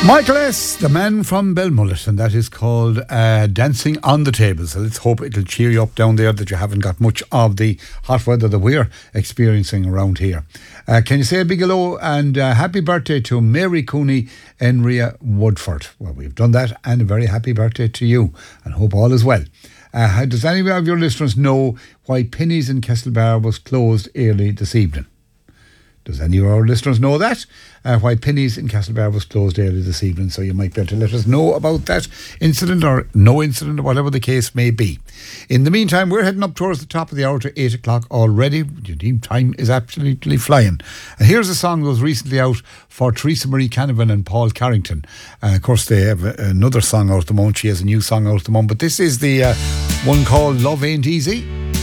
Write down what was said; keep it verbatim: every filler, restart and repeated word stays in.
Michael S., the man from Belmullet, and that is called uh, Dancing on the Table. So let's hope it'll cheer you up down there that you haven't got much of the hot weather that we're experiencing around here. Uh, can you say a big hello and uh, happy birthday to Mary Cooney Enria Woodford? Well, we've done that, and a very happy birthday to you, and hope all is well. Uh, does any of your listeners know why Penny's in Castlebar was closed early this evening? Does any of our listeners know that? Uh, why Penny's in Castlebar was closed early this evening, so you might be able to let us know about that incident or no incident or whatever the case may be. In the meantime, we're heading up towards the top of the hour to eight o'clock already. Time is absolutely flying. And here's a song that was recently out for Teresa Marie Canavan and Paul Carrington. Uh, of course, they have another song out at the moment. She has a new song out at the moment, but this is the uh, one called Love Ain't Easy.